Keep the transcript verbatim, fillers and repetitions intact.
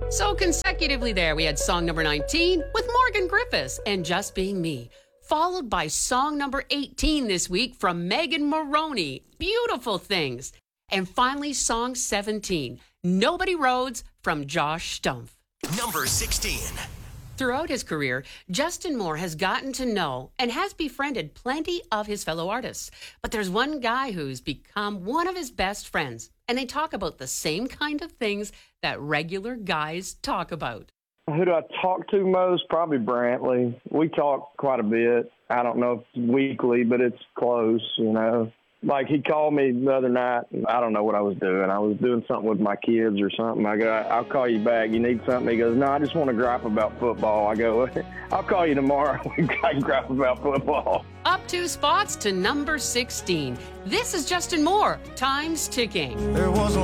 So consecutively there, we had song number nineteen with Morgan Griffiths and Just Being Me, followed by song number eighteen this week from Megan Moroney, Beautiful Things. And finally, song seventeen, Nobody Rhodes from Josh Stumpf. Number sixteen. Throughout his career, Justin Moore has gotten to know and has befriended plenty of his fellow artists. But there's one guy who's become one of his best friends, and they talk about the same kind of things that regular guys talk about. Who do I talk to most? Probably Brantley. We talk quite a bit. I don't know if it's weekly, but it's close, you know. Like, he called me the other night, and I don't know what I was doing. I was doing something with my kids or something. I go, I'll call you back. You need something? He goes, no, I just want to gripe about football. I go, I'll call you tomorrow. We can gripe about football. Up two spots to number sixteen. This is Justin Moore, Time's Ticking. There was a